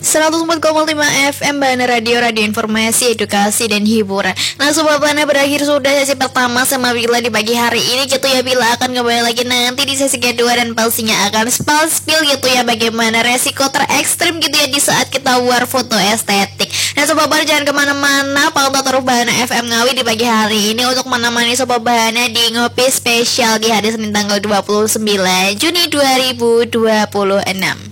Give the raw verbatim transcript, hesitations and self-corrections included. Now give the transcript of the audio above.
seratus empat koma lima F M Bana Radio, radio informasi, edukasi, dan hiburan. Nah Sobat Bana, berakhir sudah sesi pertama sama Bila di pagi hari ini gitu ya. Bila akan kembali lagi nanti di sesi kedua dan pastinya akan spil gitu ya, bagaimana resiko terekstrim gitu ya di saat kita war foto estetik. Nah Sobat Bana jangan kemana-mana, pantau terus Bana F M Ngawi di pagi hari ini untuk menemani Sobat Bana di Ngopi Spesial di hari Senin tanggal dua puluh sembilan Juni dua ribu dua puluh enam.